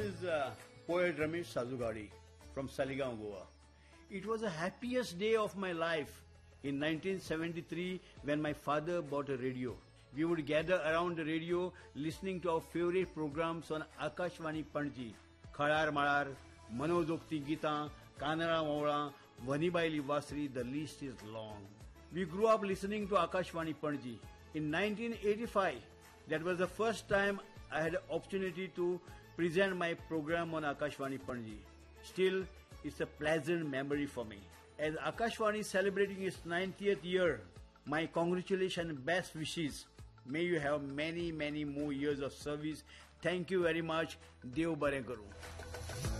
is poet Ramesh Sajugadi from Saligaon, Goa. It was the happiest day of my life in 1973 when my father bought a radio. We would gather around the radio listening to our favorite programs on Akashvani Panji, Khalar Malar, Manojokti Gita, Kanara Maula, Vanibai Livasri, the list is long. We grew up listening to Akashvani Panji. In 1985, that was the first time I had the opportunity to present my program on Akashvani Panji. Still, it's a pleasant memory for me. As Akashvani is celebrating its 90th year, my congratulations and best wishes. May you have many more years of service. Thank you very much. Dev Bare Karu.